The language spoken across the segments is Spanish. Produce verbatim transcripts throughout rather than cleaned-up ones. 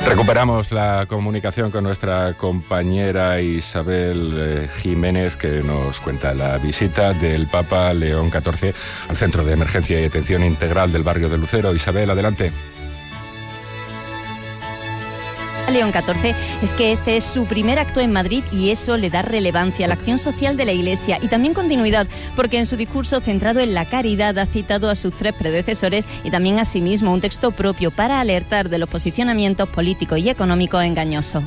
Recuperamos la comunicación con nuestra compañera Isabel eh, Jiménez, que nos cuenta la visita del Papa León catorce al Centro de Emergencia y Atención Integral del barrio de Lucero. Isabel, adelante. León catorce es que este es su primer acto en Madrid y eso le da relevancia a la acción social de la Iglesia y también continuidad, porque en su discurso centrado en la caridad ha citado a sus tres predecesores y también a sí mismo un texto propio para alertar de los posicionamientos políticos y económicos engañosos.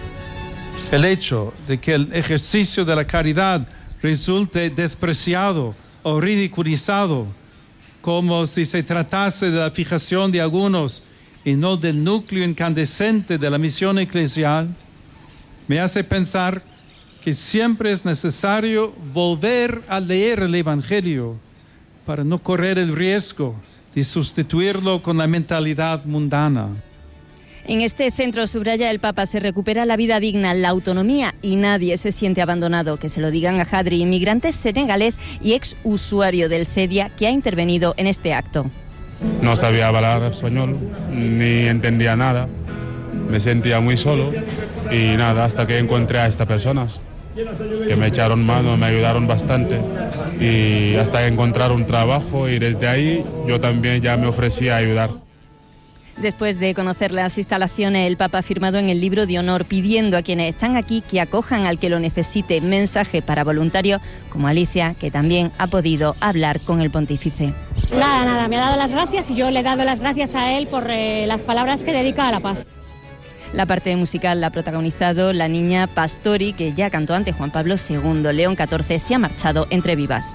El hecho de que el ejercicio de la caridad resulte despreciado o ridiculizado, como si se tratase de la fijación de algunos y no del núcleo incandescente de la misión eclesial, me hace pensar que siempre es necesario volver a leer el Evangelio para no correr el riesgo de sustituirlo con la mentalidad mundana. En este centro, subraya el Papa, se recupera la vida digna, la autonomía y nadie se siente abandonado. Que se lo digan a Hadri, inmigrante senegalés y ex usuario del CEDIA que ha intervenido en este acto. No sabía hablar español, ni entendía nada, me sentía muy solo y nada, hasta que encontré a estas personas que me echaron mano, me ayudaron bastante y hasta encontrar un trabajo y desde ahí yo también ya me ofrecí a ayudar. Después de conocer las instalaciones, el Papa ha firmado en el libro de honor pidiendo a quienes están aquí que acojan al que lo necesite. Mensaje para voluntarios como Alicia, que también ha podido hablar con el pontífice. Nada, nada, me ha dado las gracias y yo le he dado las gracias a él por eh, las palabras que dedica a la paz. La parte musical la ha protagonizado la niña Pastori, que ya cantó ante Juan Pablo segundo. León catorce se ha marchado entre vivas.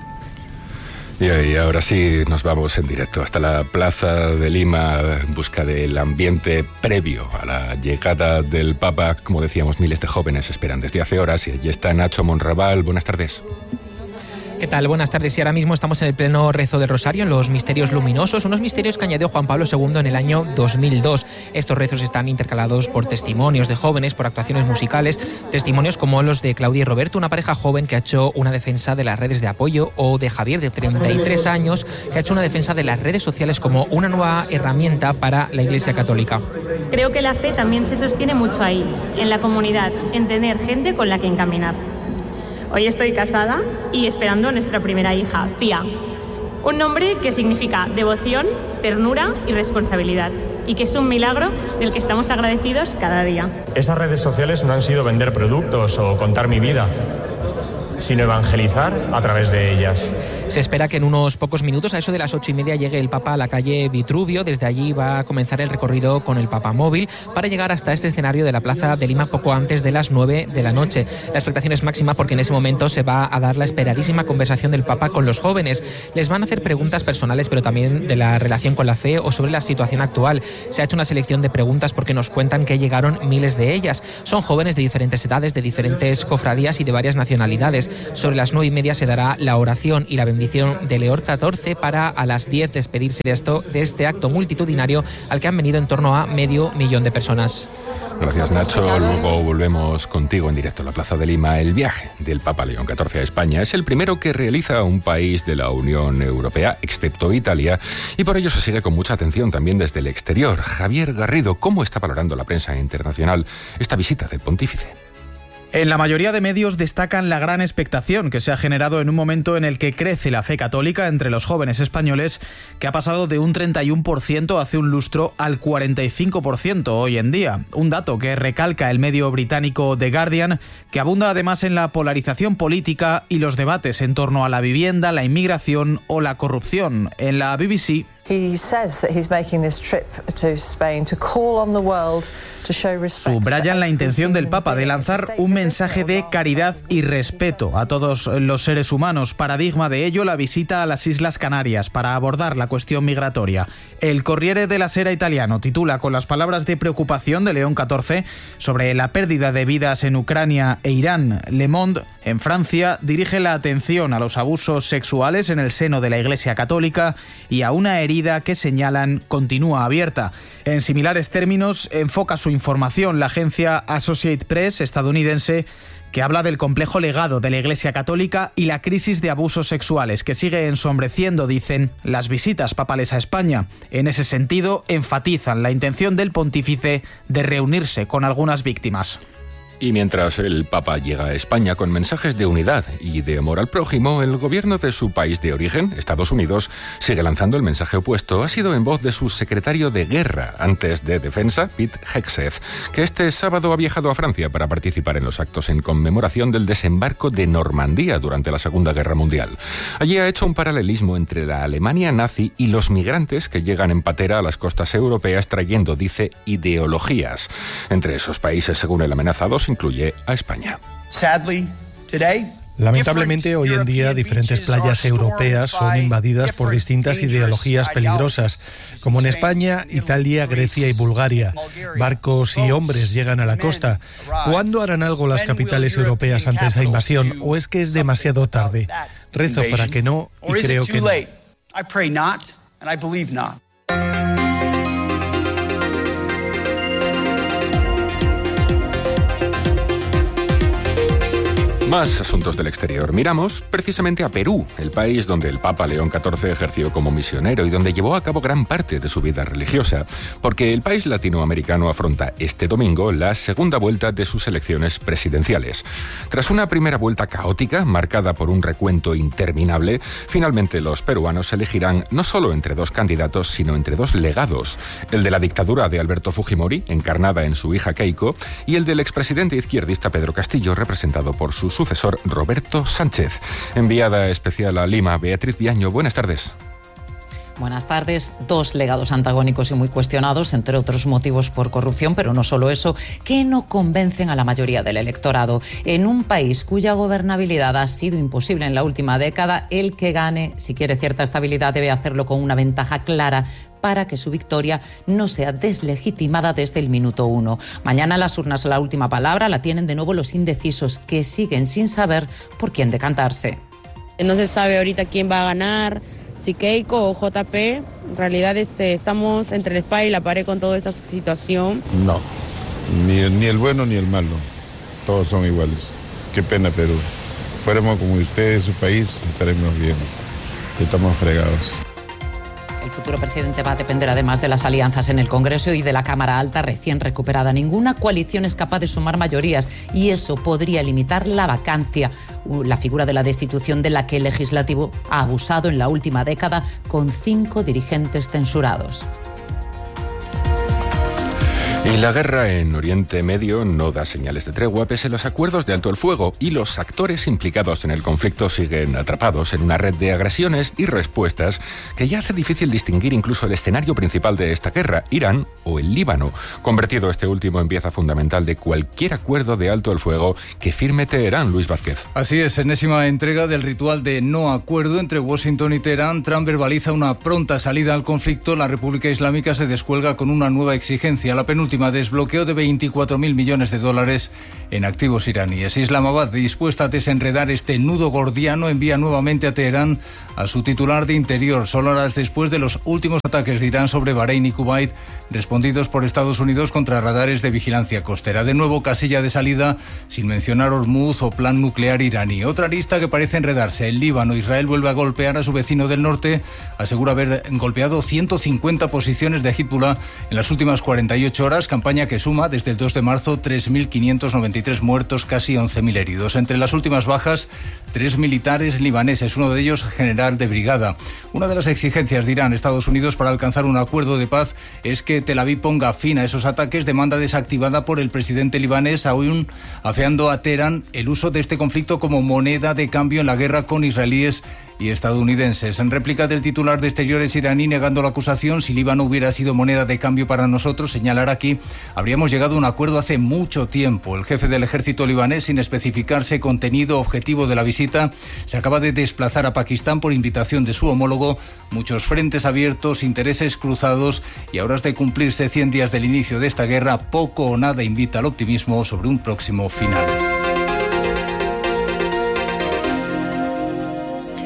Y ahora sí nos vamos en directo hasta la Plaza de Lima en busca del ambiente previo a la llegada del Papa. Como decíamos, miles de jóvenes esperan desde hace horas y allí está Nacho Monraval. Buenas tardes. ¿Qué tal? Buenas tardes. Y ahora mismo estamos en el pleno rezo del Rosario, en los misterios luminosos, unos misterios que añadió Juan Pablo segundo en el año dos mil dos. Estos rezos están intercalados por testimonios de jóvenes, por actuaciones musicales, testimonios como los de Claudia y Roberto, una pareja joven que ha hecho una defensa de las redes de apoyo, o de Javier, de treinta y tres años, que ha hecho una defensa de las redes sociales como una nueva herramienta para la Iglesia Católica. Creo que la fe también se sostiene mucho ahí, en la comunidad, en tener gente con la que encaminar. Hoy estoy casada y esperando a nuestra primera hija, Pía. Un nombre que significa devoción, ternura y responsabilidad. Y que es un milagro del que estamos agradecidos cada día. Esas redes sociales no han sido vender productos o contar mi vida, sino evangelizar a través de ellas. Se espera que en unos pocos minutos, a eso de las ocho y media, llegue el Papa a la calle Vitruvio. Desde allí va a comenzar el recorrido con el Papa móvil para llegar hasta este escenario de la Plaza de Lima poco antes de las nueve de la noche. La expectación es máxima porque en ese momento se va a dar la esperadísima conversación del Papa con los jóvenes. Les van a hacer preguntas personales, pero también de la relación con la fe o sobre la situación actual. Se ha hecho una selección de preguntas porque nos cuentan que llegaron miles de ellas. Son jóvenes de diferentes edades, de diferentes cofradías y de varias nacionalidades. Sobre las nueve y media se dará la oración y la bendición de León catorce para a las diez despedirse de, esto, de este acto multitudinario al que han venido en torno a medio millón de personas. Gracias, Nacho. Luego volvemos contigo en directo a la Plaza de Lima. El viaje del Papa León catorce a España es el primero que realiza un país de la Unión Europea, excepto Italia, y por ello se sigue con mucha atención también desde el exterior. Javier Garrido, ¿cómo está valorando la prensa internacional esta visita del pontífice? En la mayoría de medios destacan la gran expectación que se ha generado en un momento en el que crece la fe católica entre los jóvenes españoles, que ha pasado de un treinta y uno por ciento hace un lustro al cuarenta y cinco por ciento hoy en día. Un dato que recalca el medio británico The Guardian, que abunda además en la polarización política y los debates en torno a la vivienda, la inmigración o la corrupción. En la B B C, subrayan la intención del Papa de lanzar un mensaje de caridad y respeto a todos los seres humanos. Paradigma de ello, la visita a las Islas Canarias para abordar la cuestión migratoria. El Corriere della Sera italiano titula con las palabras de preocupación de León catorce sobre la pérdida de vidas en Ucrania e Irán. Le Monde, en Francia, dirige la atención a los abusos sexuales en el seno de la Iglesia Católica y a una herida que señalan continúa abierta. En similares términos enfoca su información la agencia Associated Press estadounidense, que habla del complejo legado de la Iglesia Católica y la crisis de abusos sexuales que sigue ensombreciendo, dicen, las visitas papales a España. En ese sentido, enfatizan la intención del pontífice de reunirse con algunas víctimas. Y mientras el Papa llega a España con mensajes de unidad y de amor al prójimo, el gobierno de su país de origen, Estados Unidos, sigue lanzando el mensaje opuesto. Ha sido en voz de su secretario de Guerra, antes de Defensa, Pete Hegseth, que este sábado ha viajado a Francia para participar en los actos en conmemoración del desembarco de Normandía durante la Segunda Guerra Mundial. Allí ha hecho un paralelismo entre la Alemania nazi y los migrantes que llegan en patera a las costas europeas trayendo, dice, ideologías. Entre esos países, según el amenazado, incluye a España. Lamentablemente, hoy en día, diferentes playas europeas son invadidas por distintas ideologías peligrosas, como en España, Italia, Grecia y Bulgaria. Barcos y hombres llegan a la costa. ¿Cuándo harán algo las capitales europeas ante esa invasión? ¿O es que es demasiado tarde? Rezo para que no, y creo que no. Más asuntos del exterior. Miramos precisamente a Perú, el país donde el Papa León catorce ejerció como misionero y donde llevó a cabo gran parte de su vida religiosa, porque el país latinoamericano afronta este domingo la segunda vuelta de sus elecciones presidenciales. Tras una primera vuelta caótica, marcada por un recuento interminable, finalmente los peruanos elegirán no solo entre dos candidatos, sino entre dos legados: el de la dictadura de Alberto Fujimori, encarnada en su hija Keiko, y el del expresidente izquierdista Pedro Castillo, representado por su sucesor Roberto Sánchez. Enviada especial a Lima, Beatriz Viaño, buenas tardes. Buenas tardes. Dos legados antagónicos y muy cuestionados, entre otros motivos por corrupción, pero no solo eso, que no convencen a la mayoría del electorado. En un país cuya gobernabilidad ha sido imposible en la última década, el que gane, si quiere cierta estabilidad, debe hacerlo con una ventaja clara para que su victoria no sea deslegitimada desde el minuto uno. Mañana las urnas la última palabra la tienen de nuevo los indecisos, que siguen sin saber por quién decantarse. No se sabe ahorita quién va a ganar, si Keiko o J P. En realidad este, estamos entre la espada y la pared con toda esta situación. No, ni, ni el bueno ni el malo, todos son iguales. Qué pena, Perú. Fuéramos como ustedes, su país, estaremos bien. Estamos fregados. El futuro presidente va a depender además de las alianzas en el Congreso y de la Cámara Alta recién recuperada. Ninguna coalición es capaz de sumar mayorías y eso podría limitar la vacancia, la figura de la destitución de la que el Legislativo ha abusado en la última década, con cinco dirigentes censurados. Y la guerra en Oriente Medio no da señales de tregua pese a los acuerdos de alto el fuego, y los actores implicados en el conflicto siguen atrapados en una red de agresiones y respuestas que ya hace difícil distinguir incluso el escenario principal de esta guerra, Irán o el Líbano, convertido este último en pieza fundamental de cualquier acuerdo de alto el fuego que firme Teherán. Luis Vázquez. Así es, enésima entrega del ritual de no acuerdo entre Washington y Teherán. Trump verbaliza una pronta salida al conflicto. La República Islámica se descuelga con una nueva exigencia, la penúltima desbloqueo de veinticuatro mil millones de dólares en activos iraníes. Islamabad, dispuesta a desenredar este nudo gordiano, envía nuevamente a Teherán a su titular de Interior, solo horas después de los últimos ataques de Irán sobre Bahrein y Kuwait, respondidos por Estados Unidos contra radares de vigilancia costera. De nuevo, casilla de salida, sin mencionar Hormuz o plan nuclear iraní. Otra lista que parece enredarse. El Líbano. Israel vuelve a golpear a su vecino del norte. Asegura haber golpeado ciento cincuenta posiciones de Hezbollah en las últimas cuarenta y ocho horas, campaña que suma desde el dos de marzo tres mil quinientos noventa y tres muertos, casi once mil heridos. Entre las últimas bajas, tres militares libaneses, uno de ellos general de brigada. Una de las exigencias de Irán, Estados Unidos, para alcanzar un acuerdo de paz es que Tel Aviv ponga fin a esos ataques, demanda desactivada por el presidente libanés, aún afeando a Teherán el uso de este conflicto como moneda de cambio en la guerra con israelíes y estadounidenses. En réplica del titular de Exteriores iraní negando la acusación, si Líbano hubiera sido moneda de cambio para nosotros, señalar aquí, habríamos llegado a un acuerdo hace mucho tiempo. El jefe del ejército libanés, sin especificarse contenido objetivo de la visita, se acaba de desplazar a Pakistán por invitación de su homólogo. Muchos frentes abiertos, intereses cruzados, y a horas de cumplirse cien días del inicio de esta guerra, poco o nada invita al optimismo sobre un próximo final.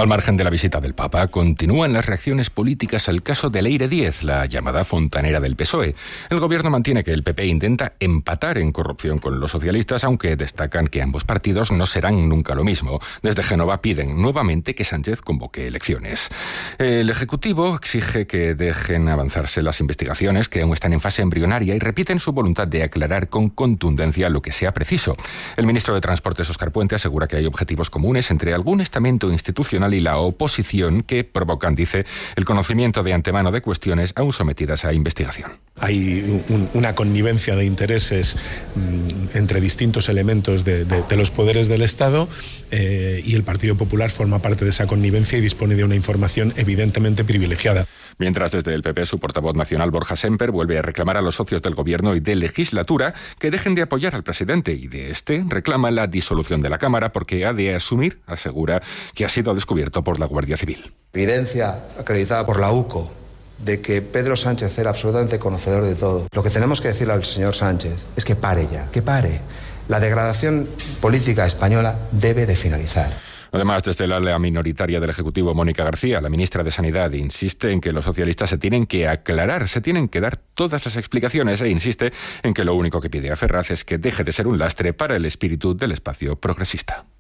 Al margen de la visita del Papa, continúan las reacciones políticas al caso de Leire Díez, la llamada fontanera del P S O E. El gobierno mantiene que el P P intenta empatar en corrupción con los socialistas, aunque destacan que ambos partidos no serán nunca lo mismo. Desde Génova piden nuevamente que Sánchez convoque elecciones. El Ejecutivo exige que dejen avanzarse las investigaciones, que aún están en fase embrionaria, y repiten su voluntad de aclarar con contundencia lo que sea preciso. El ministro de Transportes, Óscar Puente, asegura que hay objetivos comunes entre algún estamento institucional y la oposición que provocan, dice, el conocimiento de antemano de cuestiones aún sometidas a investigación. Hay un, una connivencia de intereses mmm, entre distintos elementos de, de, de los poderes del Estado eh, y el Partido Popular forma parte de esa connivencia y dispone de una información evidentemente privilegiada. Mientras, desde el P P, su portavoz nacional, Borja Semper, vuelve a reclamar a los socios del gobierno y de legislatura que dejen de apoyar al presidente, y de este reclama la disolución de la Cámara porque ha de asumir, asegura, que ha sido descubierto por la Guardia Civil. Evidencia acreditada por la U C O de que Pedro Sánchez era absolutamente conocedor de todo. Lo que tenemos que decirle al señor Sánchez es que pare ya, que pare. La degradación política española debe de finalizar. Además, desde la ala minoritaria del Ejecutivo, Mónica García, la ministra de Sanidad, insiste en que los socialistas se tienen que aclarar, se tienen que dar todas las explicaciones, e insiste en que lo único que pide a Ferraz es que deje de ser un lastre para el espíritu del espacio progresista.